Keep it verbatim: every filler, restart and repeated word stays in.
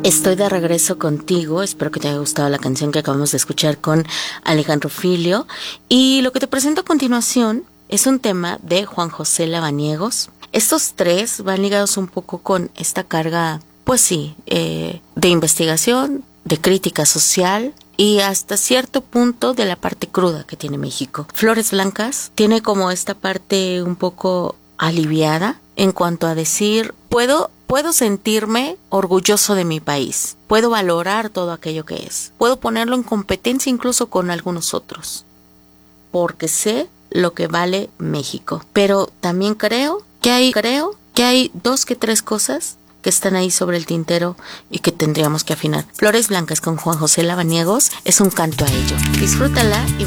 Estoy de regreso contigo, espero que te haya gustado la canción que acabamos de escuchar con Alejandro Filio. Y lo que te presento a continuación es un tema de Juan José Labaniegos. Estos tres van ligados un poco con esta carga, pues sí, eh, de investigación, de crítica social y hasta cierto punto de la parte cruda que tiene México. Flores Blancas tiene como esta parte un poco aliviada en cuanto a decir, puedo Puedo sentirme orgulloso de mi país, puedo valorar todo aquello que es, puedo ponerlo en competencia incluso con algunos otros, porque sé lo que vale México. Pero también creo que hay, creo que hay dos que tres cosas que están ahí sobre el tintero y que tendríamos que afinar. Flores Blancas con Juan José Labaniegos es un canto a ello. Disfrútala y